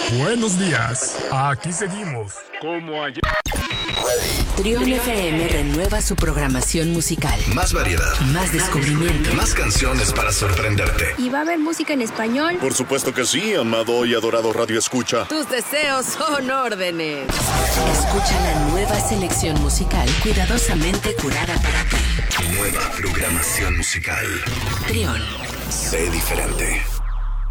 Buenos días, aquí seguimos, como ayer. Trión FM renueva su programación musical. Más variedad. Más descubrimiento. Más canciones para sorprenderte. ¿Y va a haber música en español? Por supuesto que sí, amado y adorado Radio Escucha. Tus deseos son órdenes. Escucha la nueva selección musical cuidadosamente curada para ti. Nueva programación musical. Trión. Sé diferente.